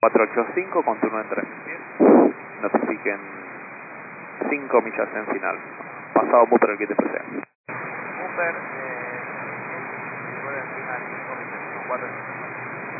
485 con turno en 3. Notifiquen 5 millas en final. Pasado Booper el GTPC. Booper, vuelve en final 5 millas, 485.